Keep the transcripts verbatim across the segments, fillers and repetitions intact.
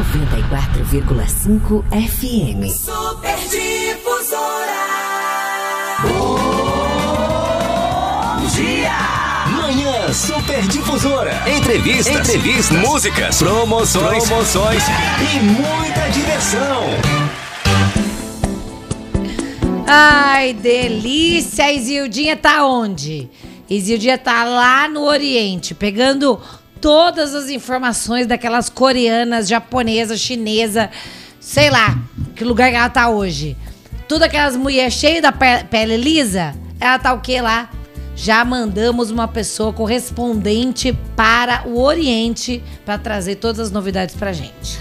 noventa e quatro vírgula cinco F M. Super Difusora. Bom dia! Manhã Super Difusora. Entrevistas, Entrevistas, músicas, promoções, promoções e muita diversão. Ai, delícia! Isildinha tá onde? Isildinha tá lá no Oriente, pegando todas as informações daquelas coreanas, japonesas, chinesa, sei lá, que lugar que ela tá hoje. Tudo aquelas mulheres cheias da pe- pele lisa, ela tá o quê lá? Já mandamos uma pessoa correspondente para o Oriente para trazer todas as novidades pra gente.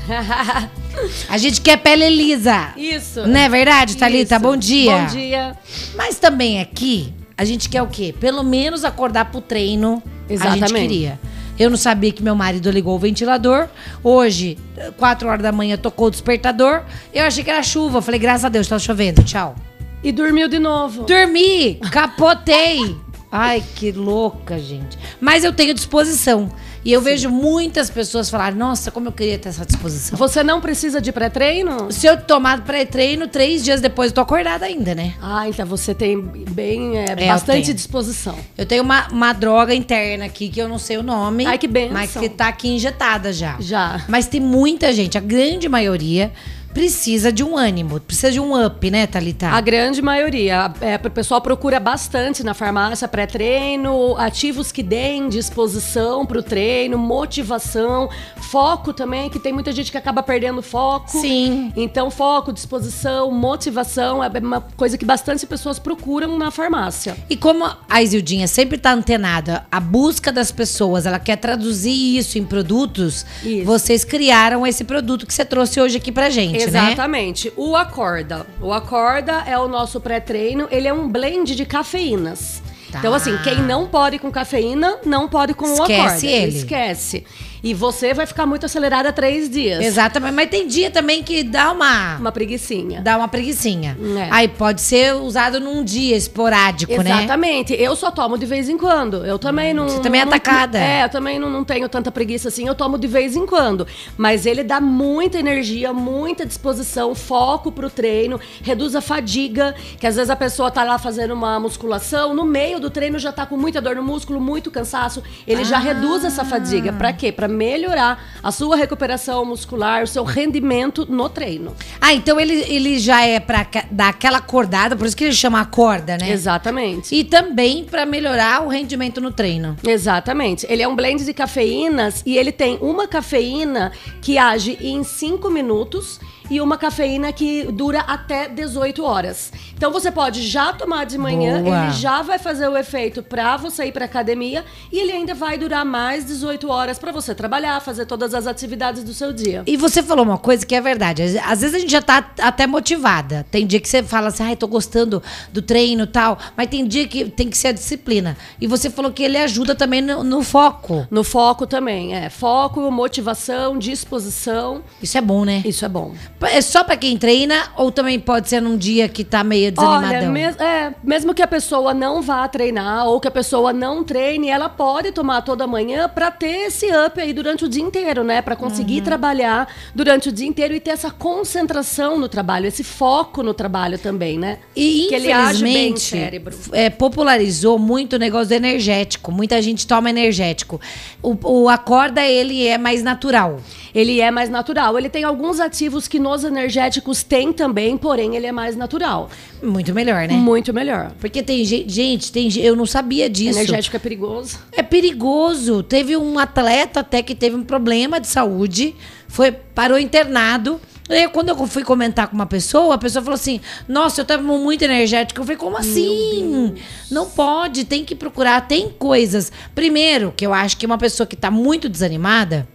A gente quer pele lisa. Isso. Não é verdade, Thalita? Isso. Bom dia. Bom dia. Mas também aqui, a gente quer o quê? Pelo menos acordar pro treino. Exatamente. A gente queria. Eu não sabia que meu marido ligou o ventilador. Hoje, quatro horas da manhã, tocou o despertador. Eu achei que era chuva. Falei, graças a Deus, tá chovendo. Tchau. E dormiu de novo. Dormi, capotei. Ai, que louca, gente. Mas eu tenho disposição. E eu Sim. vejo muitas pessoas falarem, nossa, como eu queria ter essa disposição. Você não precisa de pré-treino? Se eu tomar pré-treino, três dias depois eu tô acordada ainda, né? Ah, então você tem bem, é, É, bastante disposição. Eu tenho uma, uma droga interna aqui, que eu não sei o nome. Ai, que benção. Mas que tá aqui injetada já. Já. Mas tem muita gente, a grande maioria, precisa de um ânimo, precisa de um up, né, Thalita? A grande maioria. É, o pessoal procura bastante na farmácia pré-treino, ativos que deem disposição pro treino, motivação, foco também, que tem muita gente que acaba perdendo foco. Sim. Então, foco, disposição, motivação é uma coisa que bastante pessoas procuram na farmácia. E como a Isildinha sempre tá antenada, a busca das pessoas, ela quer traduzir isso em produtos, Isso. vocês criaram esse produto que você trouxe hoje aqui pra gente, né? Exatamente. O Acorda. O Acorda é o nosso pré-treino. Ele é um blend de cafeínas. Tá. Então, assim, quem não pode com cafeína, não pode com Esquece o Acorda. ele. Esquece. E você vai ficar muito acelerada três dias. Exatamente, mas tem dia também que dá uma... Uma preguicinha. Dá uma preguicinha. É. Aí pode ser usado num dia esporádico, né? Exatamente. Eu só tomo de vez em quando. Eu também não... Você também é não- atacada. É, eu também não, não tenho tanta preguiça assim. Eu tomo de vez em quando. Mas ele dá muita energia, muita disposição, foco pro treino, reduz a fadiga, que às vezes a pessoa tá lá fazendo uma musculação, no meio do treino já tá com muita dor no músculo, muito cansaço. Ele já Ah. reduz essa fadiga. Pra quê? Pra melhorar a sua recuperação muscular, o seu rendimento no treino. Ah, então ele, ele já é pra ca- dar aquela acordada, por isso que ele chama acorda, né? Exatamente. E também pra melhorar o rendimento no treino. Exatamente. Ele é um blend de cafeínas e ele tem uma cafeína que age em cinco minutos e uma cafeína que dura até dezoito horas. Então você pode já tomar de manhã, Boa. ele já vai fazer o efeito pra você ir pra academia e ele ainda vai durar mais dezoito horas pra você trabalhar, fazer todas as atividades do seu dia. E você falou uma coisa que é verdade. Às- Às vezes a gente já tá até motivada. Tem dia que você fala assim, ai, tô gostando do treino e tal. Mas tem dia que tem que ser a disciplina. E você falou que ele ajuda também no, no foco. No foco também, é. Foco, motivação, disposição. Isso é bom, né? Isso é bom. É só pra quem treina ou também pode ser num dia que tá meio desanimadão? Olha, mes- é, mesmo que a pessoa não vá treinar ou que a pessoa não treine, ela pode tomar toda manhã pra ter esse up aí durante o dia inteiro, né? Pra conseguir Uhum. trabalhar durante o dia inteiro e ter essa concentração no trabalho, esse foco no trabalho também, né? E que ele age bem no infelizmente cérebro. é, popularizou muito o negócio do energético. Muita gente toma energético. O, o acorda, ele é mais natural. Ele é mais natural. Ele tem alguns ativos que nos energéticos tem também, porém ele é mais natural. Muito melhor, né? Muito melhor. Porque tem gente, gente, tem, ge- eu não sabia disso. Energético é perigoso. É perigoso. Teve um atleta até que teve um problema de saúde, foi parou internado. Aí, quando eu fui comentar com uma pessoa, a pessoa falou assim: nossa, eu tava muito energético. Eu falei, como assim? Não pode, tem que procurar. Tem coisas. Primeiro, que eu acho que uma pessoa que tá muito desanimada,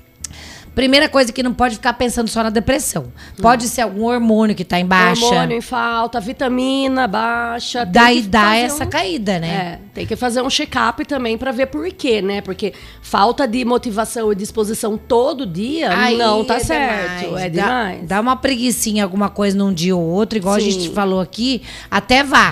primeira coisa que não pode ficar pensando só na depressão. Pode ser algum hormônio que tá em baixa. Hormônio em falta, vitamina baixa. tem Daí que dá fazer essa um- caída, né? É, tem que fazer um check-up também pra ver por quê, né? Porque falta de motivação e disposição todo dia Aí não tá é certo. demais. É Dá- demais. Dá uma preguicinha, alguma coisa num dia ou outro, igual a Sim. gente falou aqui, até vá.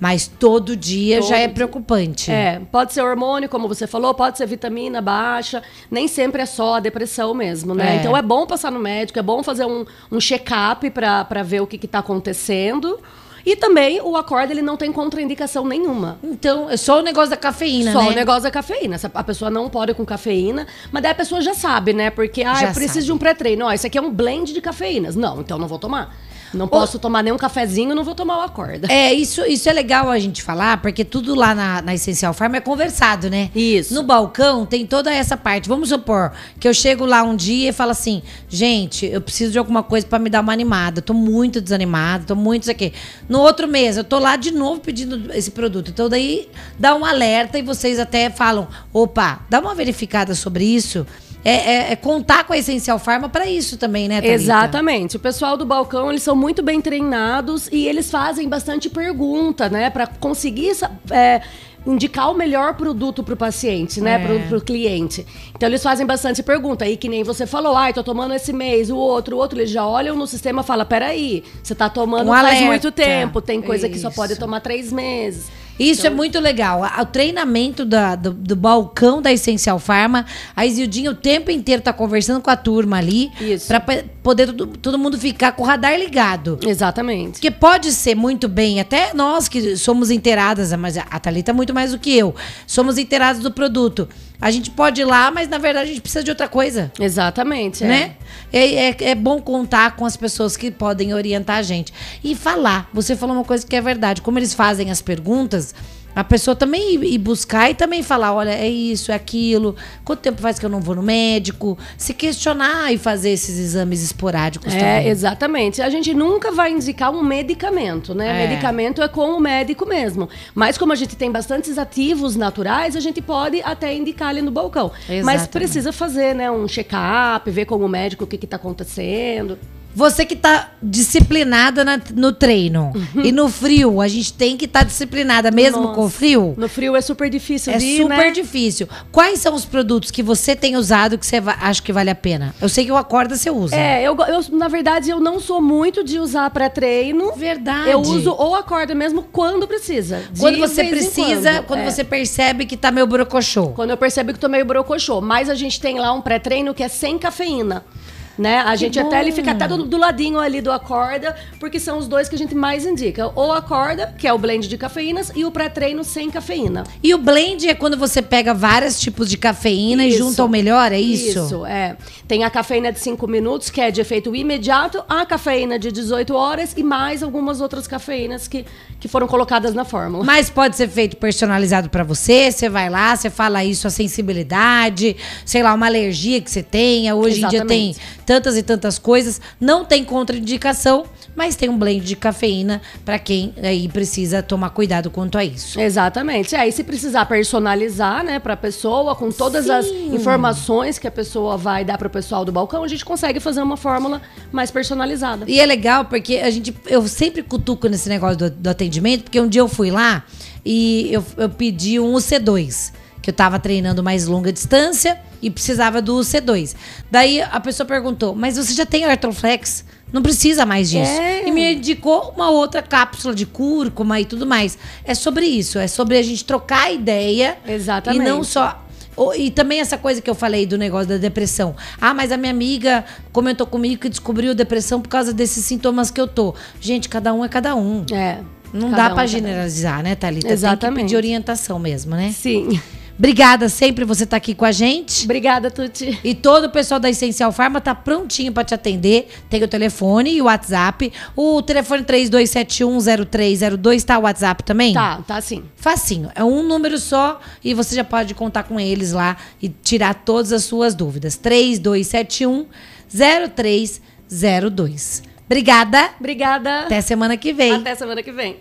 Mas todo dia Todo já é dia. preocupante. É, pode ser hormônio, como você falou, pode ser vitamina baixa, nem sempre é só a depressão mesmo, né? É. Então é bom passar no médico, é bom fazer um, um check-up para ver o que está acontecendo. E também o Acorda, ele não tem contraindicação nenhuma. Então, é só o negócio da cafeína, Só né? o negócio da cafeína. Essa- A pessoa não pode com cafeína, mas daí a pessoa já sabe, né? Porque, ah, Já eu preciso sabe. de um pré-treino. Ó, isso aqui é um blend de cafeínas. Não, então não vou tomar. Não posso tomar nem um cafezinho, não vou tomar o Acorda. É, isso, isso é legal a gente falar, porque tudo lá na, na Essencial Farma é conversado, né? Isso. No balcão tem toda essa parte. Vamos supor que eu chego lá um dia e falo assim, gente, eu preciso de alguma coisa pra me dar uma animada. Eu tô muito desanimada, tô muito isso aqui. No outro mês, eu tô lá de novo pedindo esse produto. Então daí dá um alerta e vocês até falam, opa, dá uma verificada sobre isso. É, é- é contar com a Essencial Farma pra isso também, né, Thalita? Exatamente. O pessoal do balcão, eles são muito bem treinados e eles fazem bastante pergunta, né? Pra conseguir sa- é, indicar o melhor produto pro paciente, né? É. Pro, pro cliente. Então, eles fazem bastante pergunta. Aí, que nem você falou, ai, tô tomando esse mês, o outro, o outro. Eles já olham no sistema e falam, peraí, você tá tomando Um faz alerta. muito tempo. Tem coisa que só Isso. pode tomar três meses. Isso é muito legal. A- O treinamento da- do, do balcão da Essencial Farma, a Isildinha o tempo inteiro tá conversando com a turma ali. Isso. Pra pe- poder todo, todo mundo ficar com o radar ligado. Exatamente. Porque pode ser muito bem, até nós que somos inteiradas, mas a Thalita muito mais do que eu, somos inteirados do produto. A gente pode ir lá, mas na verdade a gente precisa de outra coisa. Exatamente. é. Né? É, é, é bom contar com as pessoas que podem orientar a gente. E falar. Você falou uma coisa que é verdade. Como eles fazem as perguntas, a pessoa também ir, ir buscar e também falar, olha, é isso, é aquilo. Quanto tempo faz que eu não vou no médico? Se questionar e fazer esses exames esporádicos É, também. exatamente. A gente nunca vai indicar um medicamento, né? É. Medicamento é com o médico mesmo. Mas como a gente tem bastantes ativos naturais, a gente pode até indicar ali no balcão. Mas Exatamente. precisa fazer, né? Um check-up, ver com o médico o que está acontecendo. Você que tá disciplinada na- no treino. E no frio, a gente tem que estar disciplinada mesmo Nossa. com o frio. No frio é super difícil É de ir, super né? difícil. Quais são os produtos que você tem usado que você va- acha que vale a pena? Eu sei que o Acorda você usa. É, eu, go- eu, na verdade, eu não sou muito de usar pré-treino. Verdade. Eu uso ou Acorda mesmo quando precisa. de Quando você vez em precisa, quando. quando É. você percebe que tá meio brocochô. Quando eu percebo que tô meio brocochô. Mas a gente tem lá um pré-treino que é sem cafeína. Né? A gente bom. até ele fica até do, do ladinho ali do Acorda, porque são os dois que a gente mais indica. O Acorda, que é o blend de cafeínas, e o pré-treino sem cafeína. E o blend é quando você pega vários tipos de cafeína e Isso. junta o melhor, é isso? Isso, é. Tem a cafeína de cinco minutos, que é de efeito imediato, a cafeína de dezoito horas e mais algumas outras cafeínas que, que foram colocadas na fórmula. Mas pode ser feito personalizado pra você. Você vai lá, você fala isso, a sensibilidade, sei lá, uma alergia que você tenha. Hoje em dia tem Exatamente. tantas e tantas coisas. Não tem contraindicação, mas tem um blend de cafeína pra quem aí precisa tomar cuidado quanto a isso. Exatamente. É, e se precisar personalizar, né, pra pessoa, com todas as Sim. informações que a pessoa vai dar pro pessoal do balcão, a gente consegue fazer uma fórmula mais personalizada. E é legal porque a gente, eu sempre cutuco nesse negócio do, do atendimento, porque um dia eu fui lá e eu, eu pedi um U C dois, que eu tava treinando mais longa distância e precisava do U C dois. Daí a pessoa perguntou, mas você já tem Artroflex? Não precisa mais disso. É. E me indicou uma outra cápsula de cúrcuma e tudo mais. É sobre isso, é sobre a gente trocar ideia. Exatamente. E não só... O- E também essa coisa que eu falei do negócio da depressão. Ah, mas a minha amiga comentou comigo que descobriu depressão por causa desses sintomas que eu tô. Gente, cada um é cada um. É. Não cada dá um, pra cada um. generalizar, né, Thalita? Tem que Exatamente. pedir orientação mesmo, né? Sim. Obrigada sempre você tá aqui com a gente. Obrigada, Tuti. E todo o pessoal da Essencial Farma tá prontinho pra te atender. Tem o telefone e o WhatsApp. O telefone três dois sete um zero três zero dois tá o WhatsApp também? Tá, tá sim. Facinho. É um número só e você já pode contar com eles lá e tirar todas as suas dúvidas. três dois sete um zero três zero dois. Obrigada. Obrigada. Até semana que vem. Até semana que vem.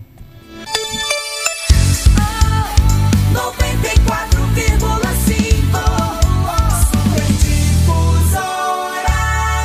noventa e quatro vírgula cinco Super Difusora.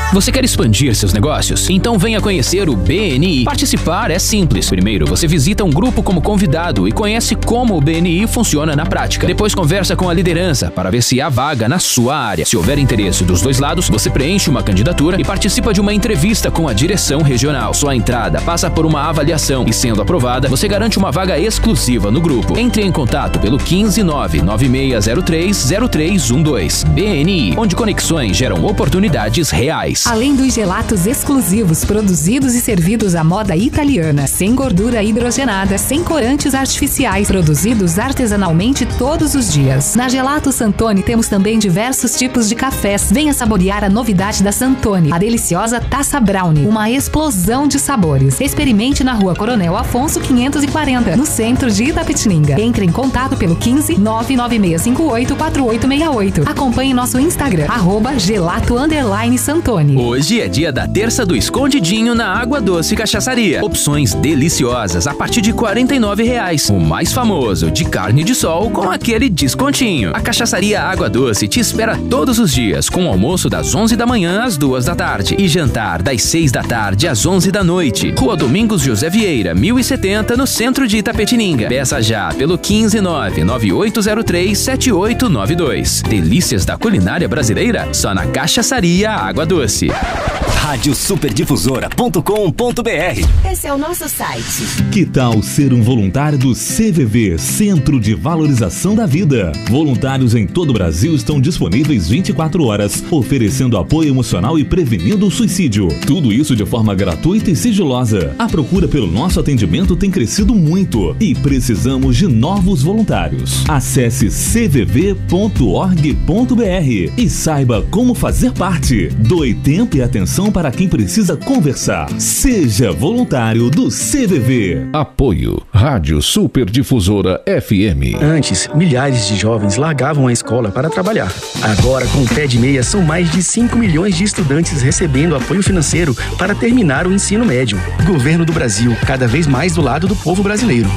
Você quer expandir seus negócios? Então venha conhecer o B N I. Participar é simples. Primeiro, você visita um grupo como convidado e conhece como o B N I funciona na prática. Depois conversa com a liderança para ver se há vaga na sua área. Se houver interesse dos dois lados, você preenche uma candidatura e participa de uma entrevista com a direção regional. Sua entrada passa por uma avaliação e, sendo aprovada, você garante uma vaga exclusiva no grupo. Entre em contato pelo quinze nove nove seis zero três zero três um dois. B N I, onde conexões geram oportunidades reais. Além dos gelatos exclusivos produzidos e servidos à moda italiana, sem gordura hidrogenada, sem corantes artificiais, produzidos artesanalmente todos os dias. Na Gelato Santoni temos também diversos tipos de cafés. Venha saborear a novidade da Santoni, a deliciosa Taça Brownie, uma explosão de sabores. Experimente na Rua Coronel Afonso quinhentos e quarenta, no centro de Itapetininga. Entre em contato pelo quinze nove nove seis cinco oito quatro oito seis oito. Acompanhe nosso Instagram, arroba gelato underline Santoni. Hoje é dia da terça do escondidinho na Água Doce Cachaçaria. Opções deliciosas a partir de quarenta e nove reais. O mais famoso de carne de sol com aquele descontinho. A Cachaçaria Água Doce te espera todos os dias, com almoço das onze da manhã às duas da tarde e jantar das seis da tarde às onze da noite. Rua Domingos José Vieira, mil e setenta, no centro de Itapetininga. Peça já pelo quinze nove nove oito zero três sete oito nove dois. Delícias da culinária brasileira só na Cachaçaria Água Doce. rádio super difusora ponto com ponto br. Esse é o nosso site. Que tal ser um voluntário do C V V, Centro de Valorização da Vida? Voluntários em todo o Brasil estão disponíveis vinte e quatro horas, oferecendo apoio emocional e prevenindo o suicídio. Tudo isso de forma gratuita e sigilosa. A procura pelo nosso atendimento tem crescido muito e precisamos de novos voluntários. Acesse c v v ponto org ponto br e saiba como fazer parte. Doe tempo e atenção para quem precisa conversar. Seja voluntário do C V V. Apoio Rádio Super Difusora F M. Antes, milhares de jovens largavam a escola para trabalhar. Agora, com o Pé de Meia, são mais de cinco milhões de estudantes recebendo apoio financeiro para terminar o ensino médio. Governo do Brasil, cada vez mais do lado do povo brasileiro.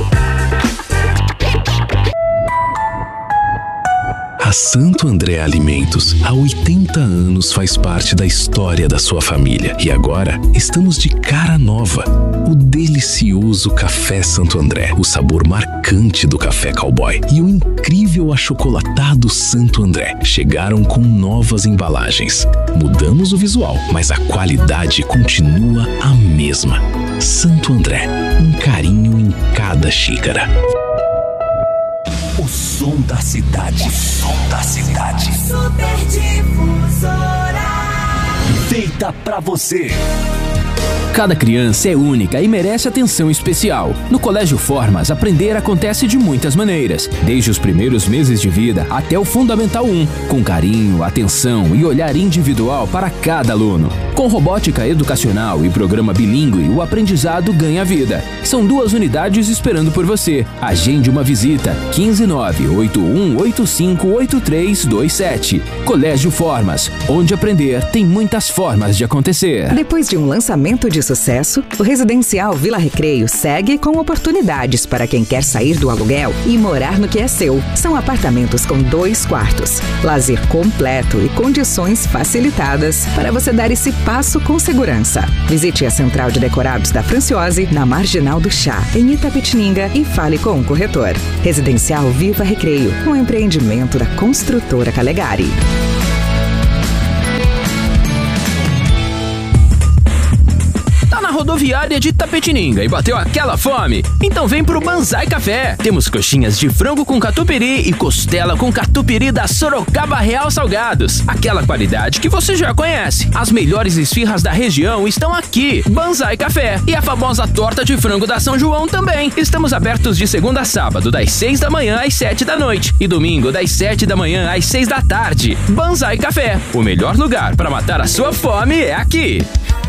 A Santo André Alimentos, há oitenta anos, faz parte da história da sua família. E agora, estamos de cara nova. O delicioso Café Santo André, o sabor marcante do café cowboy e o incrível achocolatado Santo André chegaram com novas embalagens. Mudamos o visual, mas a qualidade continua a mesma. Santo André, um carinho em cada xícara. O som da cidade. O som da cidade. Super Difusora. Feita pra você. Cada criança é única e merece atenção especial. No Colégio Formas, aprender acontece de muitas maneiras, desde os primeiros meses de vida até o Fundamental um, com carinho, atenção e olhar individual para cada aluno. Com robótica educacional e programa bilíngue, o aprendizado ganha vida. São duas unidades esperando por você. Agende uma visita. quinze nove oito um oito cinco oito três dois sete. Colégio Formas, onde aprender tem muitas formas de acontecer. Depois de um lançamento de sucesso, o Residencial Vila Recreio segue com oportunidades para quem quer sair do aluguel e morar no que é seu. São apartamentos com dois quartos, lazer completo e condições facilitadas para você dar esse passo com segurança. Visite a Central de Decorados da Franciose, na Marginal do Chá, em Itapetininga, e fale com o corretor. Residencial Viva Recreio, um empreendimento da construtora Calegari. Rodoviária de Itapetininga e bateu aquela fome? Então vem pro Banzai Café. Temos coxinhas de frango com catupiry e costela com catupiry da Sorocaba Real Salgados. Aquela qualidade que você já conhece. As melhores esfirras da região estão aqui. Banzai Café. E a famosa torta de frango da São João também. Estamos abertos de segunda a sábado, das seis da manhã às sete da noite. E domingo, das sete da manhã às seis da tarde. Banzai Café. O melhor lugar para matar a sua fome é aqui.